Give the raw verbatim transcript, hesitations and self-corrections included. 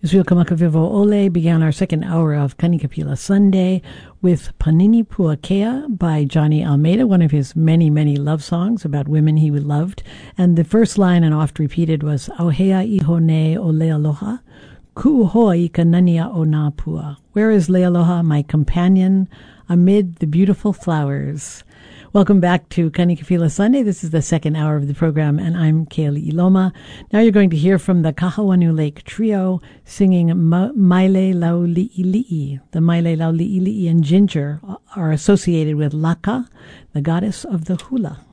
Israel Kamakavivo Ole began our second hour of Kanikapila Sunday with Panini Puakea by Johnny Almeida, one of his many, many love songs about women he loved. And the first line and oft repeated was Auhea ihone o Lealoha, Ku'uhoi kanania o nā pua. Where is Lealoha, my companion, amid the beautiful flowers? Welcome back to Kanikapila Sunday. This is the second hour of the program, and I'm Kaylee Iloma. Now you're going to hear from the Kahawanu Lake Trio singing Ma- Maile Lauli'ili'i. The Maile Lauli'ili'i and Ginger are associated with Laka, the goddess of the hula.